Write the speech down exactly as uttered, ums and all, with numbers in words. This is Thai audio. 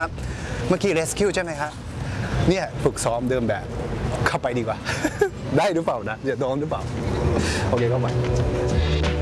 ครับเมื่อกี้ rescue ใช่ไหมครับเนี่ยฝึกซ้อมเดิมแบบเข้าไปดีกว่า ได้หรือเปล่านะจะโดนหรือเปล่าโอเคเข้าไป